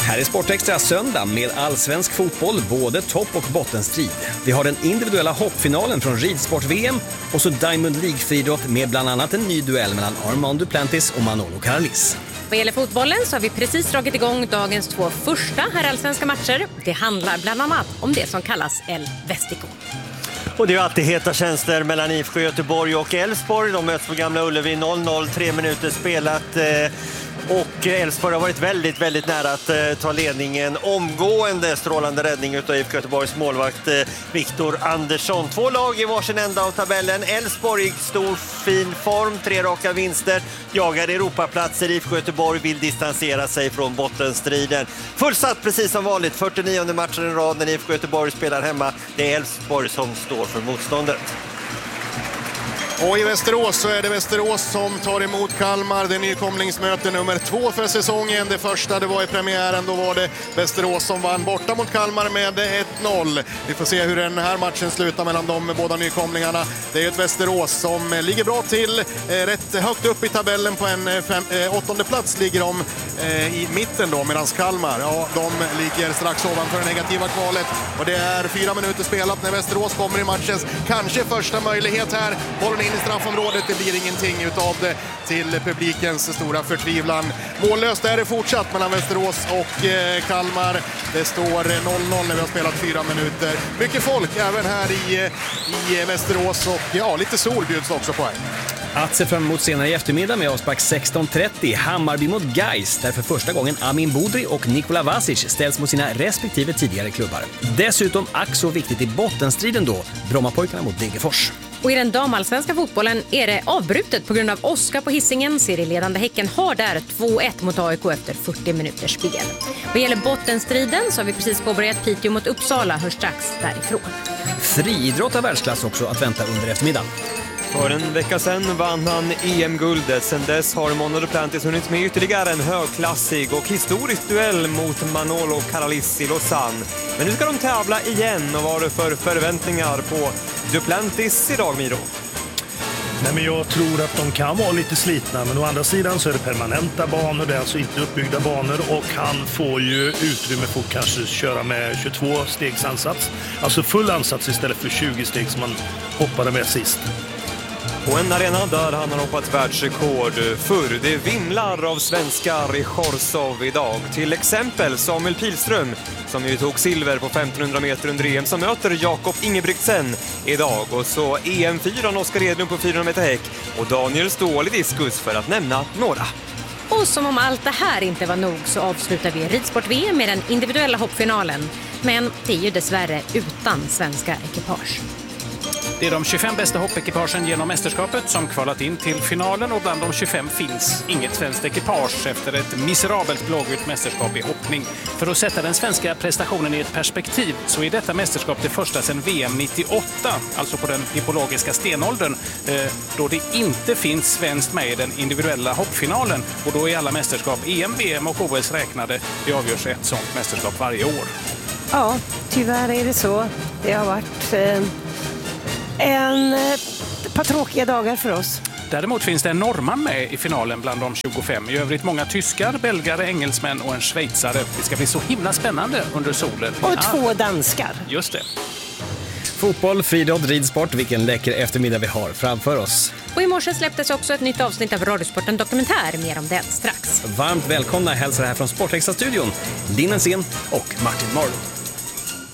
Här är Sportextra söndag med allsvensk fotboll, både topp- och bottenstrid. Vi har den individuella hoppfinalen från ridsport-VM och så Diamond League-friidrott med bland annat en ny duell mellan Armand Duplantis och Manolo Caralis. Vad gäller fotbollen så har vi precis dragit igång dagens 2 första herrallsvenska matcher. Det handlar bland annat om det som kallas El Vestico. Och det är alltid heta tjänster mellan IFK Göteborg och Elfsborg. De möts på Gamla Ullevi 0-0, 3 minuter spelat. Och Elfsborg har varit väldigt nära att ta ledningen omgående. Strålande räddning utav IFK Göteborgs målvakt Viktor Andersson. 2 lag i varsin ända av tabellen. Elfsborg i stor fin form, 3 raka vinster. Jagar Europaplatser. IFK Göteborg vill distansera sig från bottenstriden. Fullsatt precis som vanligt, 49:e matchen i rad när IFK Göteborg spelar hemma. Det är Elfsborg som står för motståndet. Och i Västerås så är det Västerås som tar emot Kalmar. Det är nykomlingsmöte nummer 2 för säsongen. Det första det var i premiären, då var det Västerås som vann borta mot Kalmar med 1-0. Vi får se hur den här matchen slutar mellan de båda nykomlingarna. Det är ett Västerås som ligger bra till, rätt högt upp i tabellen. På en 8:e plats ligger de i mitten då, medan Kalmar, ja, de ligger strax ovanför det negativa kvalet. Och det är 4 minuter spelat när Västerås kommer i matchens kanske första möjlighet här. Bollen in i straffområdet, det blir ingenting utav det till publikens stora förtvivlan. Mållöst är det fortsatt mellan Västerås och Kalmar. Det står 0-0 när vi har spelat 4 minuter. Mycket folk även här i Västerås och ja, lite sol bjuds också på här. Att se fram emot senare i eftermiddag med avspark 16:30. Hammarby mot Gais, där för första gången Amin Budri och Nikola Vasic ställs mot sina respektive tidigare klubbar. Dessutom ack så viktigt i bottenstriden då, Brommapojkarna mot Degerfors. Och i den damallsvenska fotbollen är det avbrutet på grund av åska på Hisingen. Serieledande Häcken har där 2-1 mot AIK efter 40 minuters spel. Vad gäller bottenstriden så har vi precis påbörjat Piteå mot Uppsala, hör strax därifrån. Friidrott av världsklass också att vänta under eftermiddagen. För en vecka sedan vann han EM-guldet. Sen dess har Armand Duplantis hunnit med ytterligare en högklassig och historisk duell mot Manolo Caralis i Lausanne. Men nu ska de tävla igen, och vad är det för förväntningar på Duplantis idag, Miro? Nej, men jag tror att de kan vara lite slitna, men å andra sidan så är det permanenta banor, det är alltså inte uppbyggda banor, och han får ju utrymme för att kanske köra med 22 stegs ansats. Alltså full ansats istället för 20 steg som man hoppade med sist. På en arena där han har hoppat världsrekord förr. Det vimlar av svenskar i Chorzów idag. Till exempel Samuel Pilström, som ju tog silver på 1500 meter under EM, som möter Jakob Ingebrigtsen idag. Och så EM4 Oskar Edlund på 400 meter häck och Daniel Ståhl i diskus, för att nämna några. Och som om allt det här inte var nog så avslutar vi ridsport-VM med den individuella hoppfinalen. Men det är ju dessvärre utan svenska ekipage. Det är de 25 bästa hoppekipagen genom mästerskapet som kvalat in till finalen, och bland de 25 finns inget svenskt ekipage efter ett miserabelt blågult mästerskap i hoppning. För att sätta den svenska prestationen i ett perspektiv så är detta mästerskap det första sedan VM 98, alltså på den hippologiska stenåldern, då det inte finns svenskt med i den individuella hoppfinalen, och då är alla mästerskap, EM, VM och OS räknade. Det avgörs ett sånt mästerskap varje år. Ja, tyvärr är det så. Det har varit ett par tråkiga dagar för oss. Däremot finns det en norrman med i finalen bland de 25. I övrigt många tyskar, belgare, engelsmän och en schweizare. Det ska bli så himla spännande under solen. Och 2 danskar. Just det. Fotboll, friidrott, ridsport, vilken läcker eftermiddag vi har framför oss. Och i morse släpptes också ett nytt avsnitt av Radiosporten Dokumentär. Mer om den strax. Varmt välkomna hälsar här från Sportextra-studion, Linn Sen och Martin Marlund.